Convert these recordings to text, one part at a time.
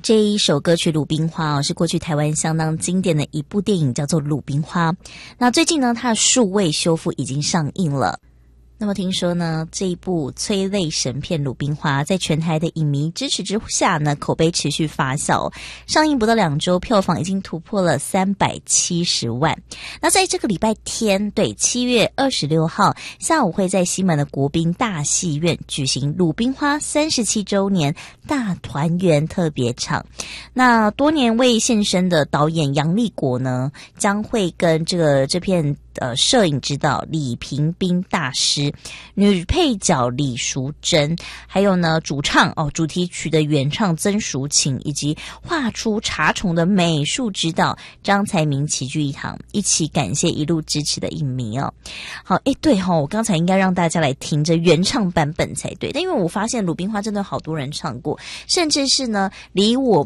这一首歌曲《鲁冰花》是过去台湾相当经典的一部电影，叫做《鲁冰花》。那最近呢，它的数位修复已经上映了。那么听说呢，这一部催泪神片《鲁冰花》在全台的影迷支持之下呢，口碑持续发酵，上映不到2周，票房已经突破了370万。那在这个礼拜天，对7月26号下午会在西门的国宾大戏院举行《鲁冰花》37周年大团圆特别场。那多年未现身的导演杨立国呢，将会跟这片摄影指导李平斌大师、女配角李淑珍，还有呢主唱主题曲的原唱曾淑琴，以及画出茶虫的美术指导张才明齐聚一堂，一起感谢一路支持的影迷哦。好，对我刚才应该让大家来听着原唱版本才对，但因为我发现《鲁冰花》真的好多人唱过，甚至是呢离我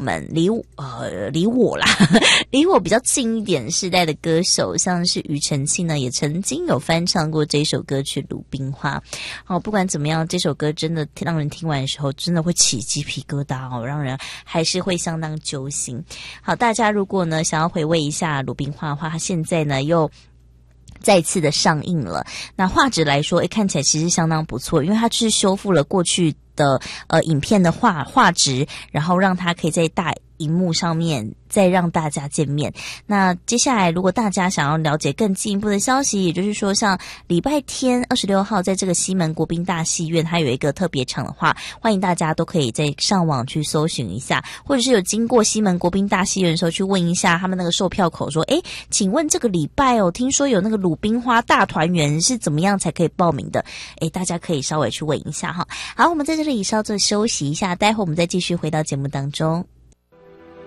比较近一点世代的歌手，像是庾澄庆呢，也曾经有翻唱过这首歌曲《鲁冰花》。好，不管怎么样，这首歌真的让人听完的时候，真的会起鸡皮疙瘩让人还是会相当揪心。好，大家如果呢想要回味一下《鲁冰花》的话，它现在呢又再次的上映了。那画质来说，看起来其实相当不错，因为它就是修复了过去的影片的画质，然后让它可以在大荧幕上面再让大家见面。那接下来如果大家想要了解更进一步的消息，也就是说像礼拜天26号在这个西门国宾大戏院它有一个特别场的话，欢迎大家都可以在上网去搜寻一下，或者是有经过西门国宾大戏院的时候去问一下他们那个售票口说，请问这个礼拜听说有那个鲁冰花大团圆是怎么样才可以报名的？大家可以稍微去问一下哈。好，我们在这里稍作休息一下，待会我们再继续回到节目当中。